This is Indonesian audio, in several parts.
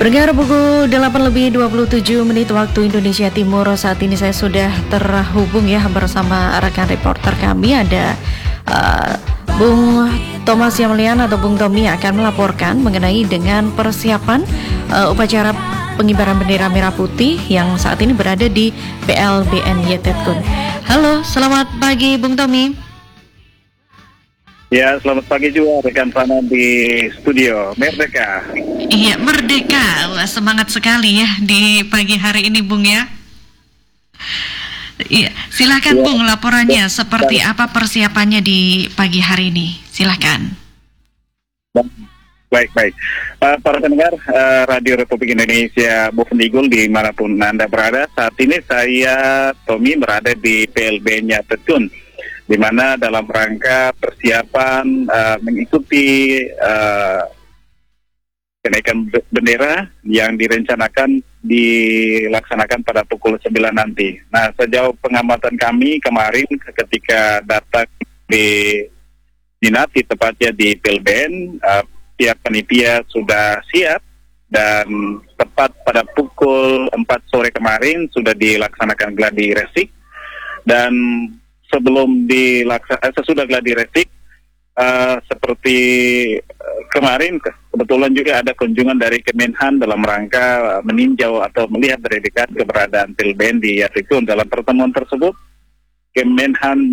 Pendengar pukul 8:27 waktu Indonesia Timur. Saat ini saya sudah terhubung ya bersama rekan reporter kami. Ada Bung Thomas Yamlian atau Bung Tommy akan melaporkan mengenai dengan persiapan upacara pengibaran bendera merah putih yang saat ini berada di PLBN Yetetkun. Halo, selamat pagi Bung Tommy. Ya, selamat pagi juga rekan Fana di studio Merdeka. Iya, Merdeka. Wah, semangat sekali ya di pagi hari ini, Bung ya. Iya, silakan Bung, laporannya seperti apa persiapannya di pagi hari ini? Silakan. Baik. Para pendengar Radio Republik Indonesia Bovendigul dimanapun Anda berada, saat ini saya Tommy berada di PLB-nya Yetetkun, di mana dalam rangka persiapan mengikuti kenaikan bendera yang direncanakan dilaksanakan pada pukul 9 nanti. Nah, sejauh pengamatan kami kemarin ketika datang di Dinati, tepatnya di PLBN, pihak panitia sudah siap dan tepat pada pukul 4 sore kemarin sudah dilaksanakan gladi resik. Dan sebelum sesudah gladi resik, seperti kemarin kebetulan juga ada kunjungan dari Kemenhan dalam rangka meninjau atau melihat dari dekat keberadaan PLBN di Yetetkun. Dalam pertemuan tersebut, Kemenhan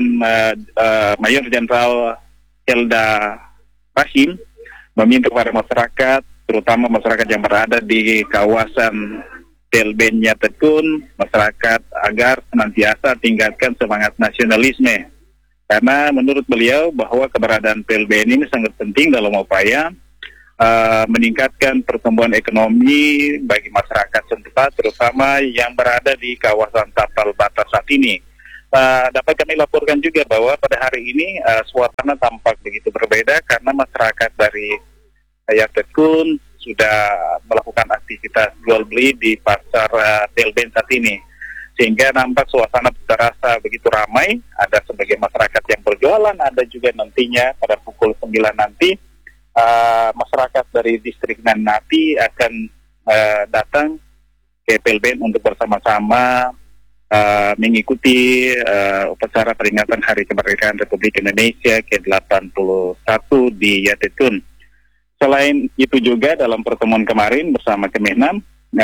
Mayor Jenderal Helda Rahim meminta kepada masyarakat, terutama masyarakat yang berada di kawasan PLBN Yetetkun, masyarakat agar senantiasa tingkatkan semangat nasionalisme. Karena menurut beliau bahwa keberadaan PLBN ini sangat penting dalam upaya meningkatkan pertumbuhan ekonomi bagi masyarakat setempat, terutama yang berada di kawasan tapal batas saat ini. Dapat kami laporkan juga bahwa pada hari ini suasana tampak begitu berbeda karena masyarakat dari Yetetkun sudah melakukan aktivitas jual beli di pasar PLBN saat ini, sehingga nampak suasana terasa begitu ramai. Ada sebagai masyarakat yang berjualan, ada juga nantinya pada pukul 9 nanti masyarakat dari distrik Nanati akan datang ke PLBN untuk bersama-sama mengikuti upacara peringatan Hari Kemerdekaan Republik Indonesia ke-81 di Yetetkun. Selain itu juga dalam pertemuan kemarin bersama Kemenhan,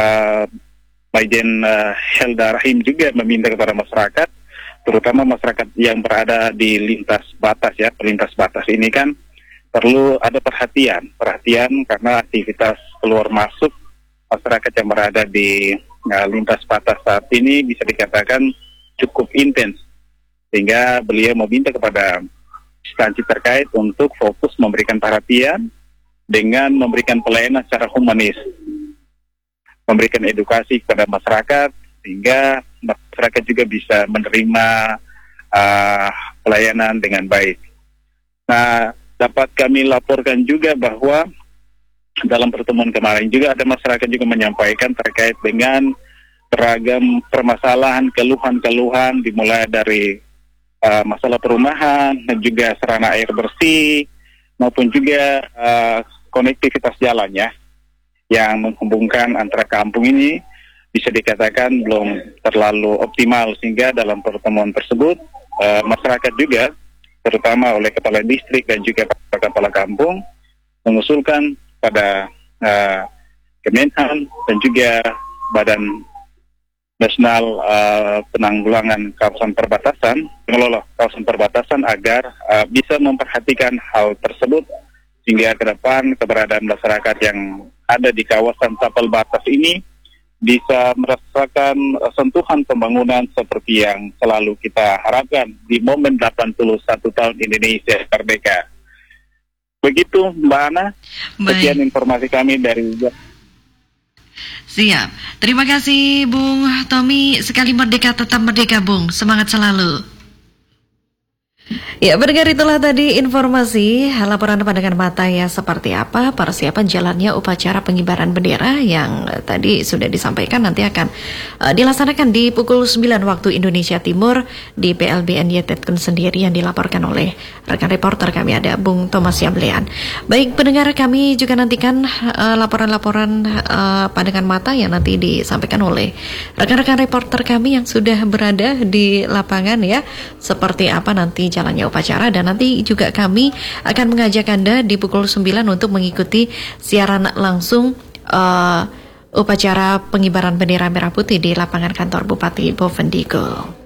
Majen Helda Rahim juga meminta kepada masyarakat, terutama masyarakat yang berada di lintas batas ya, pelintas batas ini kan perlu ada perhatian karena aktivitas keluar masuk masyarakat yang berada di lintas batas saat ini bisa dikatakan cukup intens, sehingga beliau meminta kepada instansi terkait untuk fokus memberikan perhatian dengan memberikan pelayanan secara humanis, memberikan edukasi kepada masyarakat sehingga masyarakat juga bisa menerima pelayanan dengan baik. Nah, dapat kami laporkan juga bahwa dalam pertemuan kemarin juga ada masyarakat juga menyampaikan terkait dengan beragam permasalahan, keluhan-keluhan dimulai dari masalah perumahan dan juga sarana air bersih maupun juga konektivitas jalannya yang menghubungkan antara kampung ini bisa dikatakan belum terlalu optimal, sehingga dalam pertemuan tersebut masyarakat juga terutama oleh kepala distrik dan juga kepala kampung mengusulkan pada Kemenhan dan juga Badan Nasional Penanggulangan Pengelola Kawasan Perbatasan agar bisa memperhatikan hal tersebut, sehingga ke depan keberadaan masyarakat yang ada di kawasan tapal batas ini bisa merasakan sentuhan pembangunan seperti yang selalu kita harapkan di momen 81 tahun Indonesia Merdeka. Begitu Mbak Ana, sekian informasi kami dari... Siap, terima kasih Bung Tommy. Sekali merdeka tetap merdeka Bung, semangat selalu. Ya, pendengar, itulah tadi informasi laporan pandangan mata ya, seperti apa persiapan jalannya upacara pengibaran bendera yang tadi sudah disampaikan nanti akan dilaksanakan di pukul 9 waktu Indonesia Timur di PLBN Yetetkun sendiri, yang dilaporkan oleh rekan reporter kami ada Bung Thomas Yamlean. Baik pendengar, kami juga nantikan laporan-laporan pandangan mata yang nanti disampaikan oleh rekan-rekan reporter kami yang sudah berada di lapangan ya, seperti apa nanti jalannya upacara, dan nanti juga kami akan mengajak Anda di pukul 9 untuk mengikuti siaran langsung upacara pengibaran bendera merah putih di lapangan kantor Bupati Bovendigul.